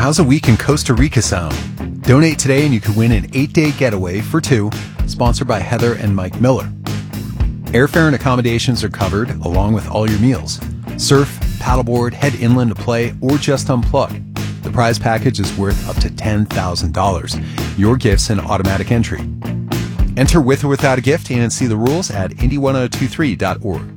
how's a week in Costa Rica sound? Donate today and you could win an 8-day getaway for two, sponsored by Heather and Mike Miller. Airfare and accommodations are covered, along with all your meals. Surf, paddleboard, head inland to play, or just unplug. The prize package is worth up to $10,000. Your gift's an automatic entry. Enter with or without a gift and see the rules at indy1023.org.